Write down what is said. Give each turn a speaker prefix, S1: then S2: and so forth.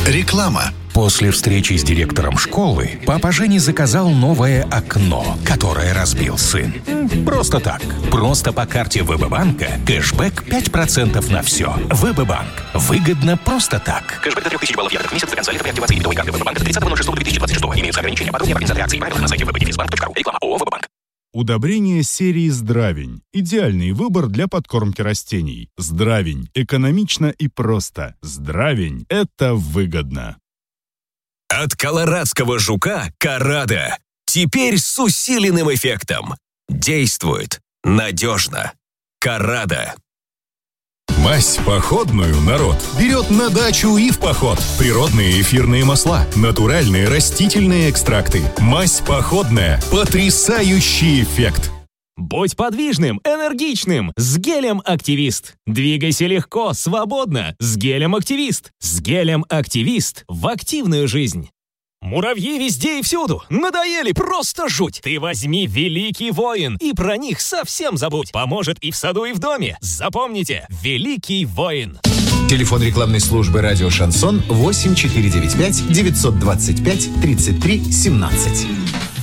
S1: Реклама.
S2: После встречи с директором школы папа Жени заказал новое окно, которое разбил сын. Просто так. Просто по карте ВБ-банка кэшбэк 5% на все. ВБ-банк. Выгодно просто так.
S3: Кэшбэк до 3000 баллов евро в месяц до конца лета при активации дебетовой карты ВБ-банка до 30.06.2026. Имеются ограничения. Подробнее организация акций и правила на сайте www.defisbank.ru. Реклама ООО «ВБ-банк».
S4: Удобрение серии «Здравень». Идеальный выбор для подкормки растений. «Здравень». Экономично и просто. «Здравень» — это выгодно.
S5: От колорадского жука «Карада». Теперь с усиленным эффектом. Действует надежно. «Карада».
S6: Мазь походную народ берет на дачу и в поход. Природные эфирные масла, натуральные растительные экстракты. Мазь походная. Потрясающий эффект.
S7: Будь подвижным, энергичным с гелем «Активист». Двигайся легко, свободно с гелем «Активист». С гелем «Активист» в активную жизнь. Муравьи везде и всюду. Надоели, просто жуть. Ты возьми «Великий воин» и про них совсем забудь. Поможет и в саду, и в доме. Запомните, «Великий воин».
S1: Телефон рекламной службы «Радио Шансон» 8495 925 33 17.